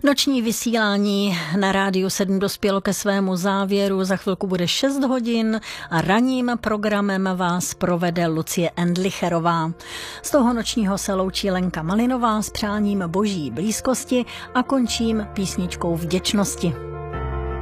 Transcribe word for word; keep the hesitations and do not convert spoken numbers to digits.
Noční vysílání na Rádiu sedm dospělo ke svému závěru. Za chvilku bude šest hodin a ranním programem vás provede Lucie Endlicherová. Z toho nočního se loučí Lenka Malinová s přáním boží blízkosti a končím písničkou vděčnosti.